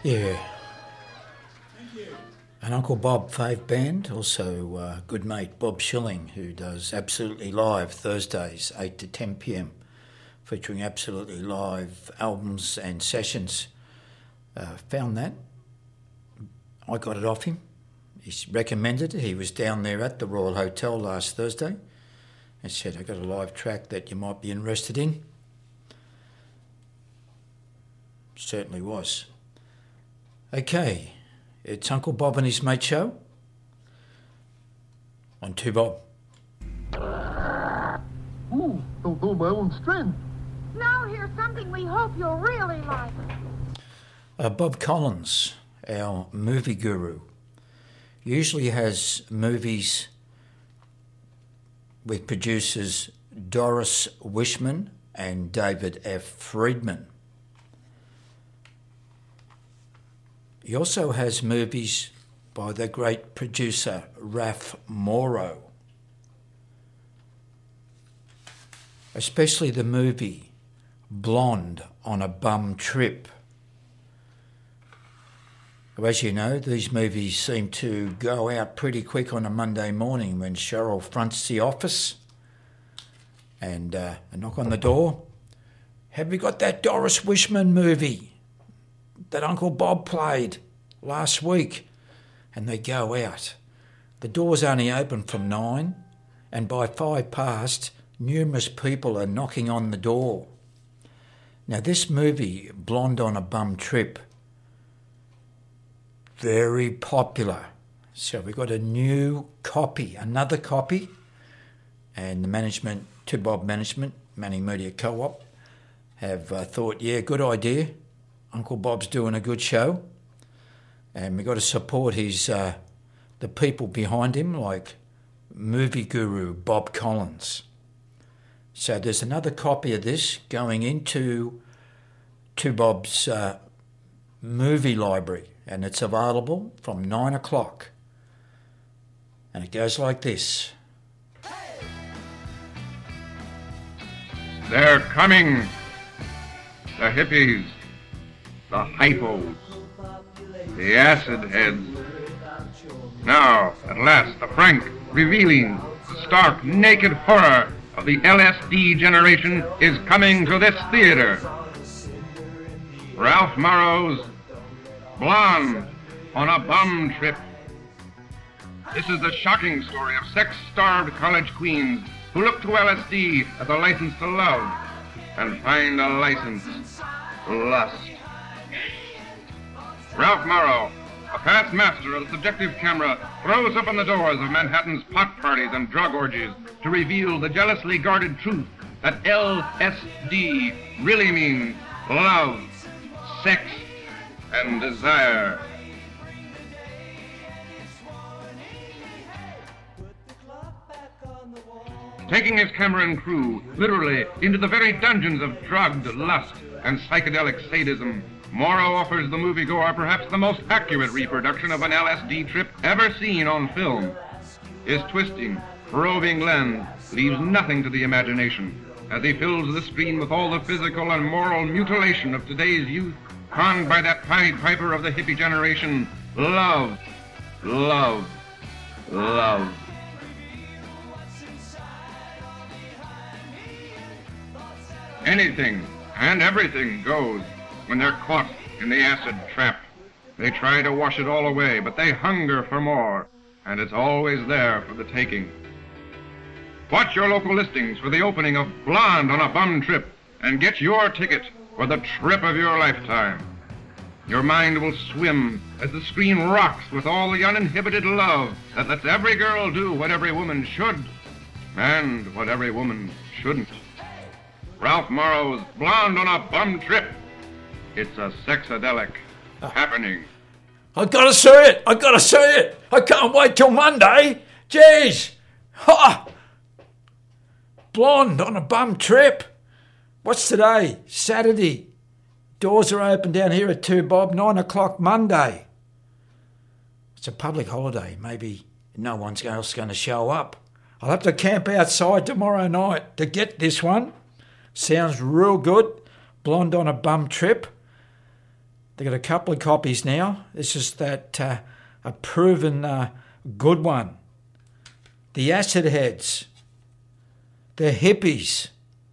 Yeah. And Uncle Bob Fave Band, also good mate Bob Schilling, who does Absolutely Live Thursdays, 8 to 10 p.m, featuring absolutely live albums and sessions. Found that. I got it off him. He recommended it. He was down there at the Royal Hotel last Thursday and said, I got a live track that you might be interested in. Certainly was. Okay, it's Uncle Bob and his mate show on 2Bob. Ooh, don't know my own strength. Now here's something we hope you'll really like. Bob Collins, our movie guru, usually has movies with producers Doris Wishman and David F. Friedman. He also has movies by the great producer Ralph Morrow, especially the movie Blonde on a Bum Trip. As you know, these movies seem to go out pretty quick on a Monday morning when Cheryl fronts the office and a knock on the door. Have you got that Doris Wishman movie that Uncle Bob played last week? And they go out. The door's only open from 9, and by 5 past, numerous people are knocking on the door. Now this movie, Blonde on a Bum Trip, very popular. So we got a new copy, another copy, and the management, 2Bob Management, Manning Media Co-op, have thought, yeah, good idea. Uncle Bob's doing a good show, and we've got to support his the people behind him, like movie guru Bob Collins. So there's another copy of this going into 2Bob's movie library, and it's available from 9 o'clock. And it goes like this. They're coming. The hippies. The hypos, the acid heads. Now, at last, the frank, revealing, stark, naked horror of the LSD generation is coming to this theater. Ralph Morrow's Blonde on a Bum Trip. This is the shocking story of sex-starved college queens who look to LSD as a license to love and find a license to lust. Ralph Morrow, a past master of the subjective camera, throws open the doors of Manhattan's pot parties and drug orgies to reveal the jealously guarded truth that LSD really means love, sex, and desire. Taking his camera and crew literally into the very dungeons of drugged lust and psychedelic sadism, Morrow offers the moviegoer perhaps the most accurate reproduction of an LSD trip ever seen on film. His twisting, probing lens leaves nothing to the imagination as he fills the screen with all the physical and moral mutilation of today's youth, conned by that Pied Piper of the hippie generation, love, love, love. Anything and everything goes when they're caught in the acid trap. They try to wash it all away, but they hunger for more, and it's always there for the taking. Watch your local listings for the opening of Blonde on a Bum Trip and get your ticket for the trip of your lifetime. Your mind will swim as the screen rocks with all the uninhibited love that lets every girl do what every woman should and what every woman shouldn't. Ralph Morrow's Blonde on a Bum Trip. It's a sexadelic happening. I gotta see it! I gotta see it! I can't wait till Monday! Jeez! Ha! Blonde on a Bum Trip. What's today? Saturday. Doors are open down here at 2Bob, 9 o'clock Monday. It's a public holiday. Maybe no one else going to show up. I'll have to camp outside tomorrow night to get this one. Sounds real good. Blonde on a Bum Trip. They've got a couple of copies now. This is that a proven good one. The Acid Heads. The Hippies.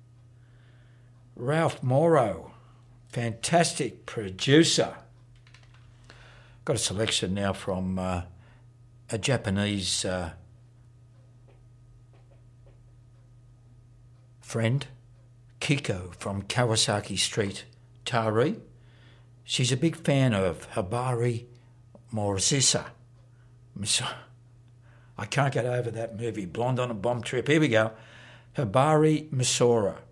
Ralph Morrow, fantastic producer. Got a selection now from a Japanese friend, Kiko from Kawasaki Street, Tari. She's a big fan of Habari Morishita. I can't get over that movie, Blonde on a Bomb Trip. Here we go. Habari Misora.